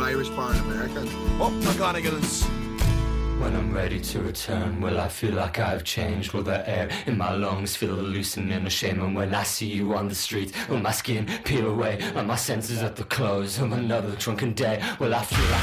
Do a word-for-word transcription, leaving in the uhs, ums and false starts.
Irish-born American. Oh, McGonagall's. When I'm ready to return, will I feel like I've changed? Will the air in my lungs feel loosening or shame? And when I see you on the street, will my skin peel away? Are my senses at the close of another drunken day? Will I feel like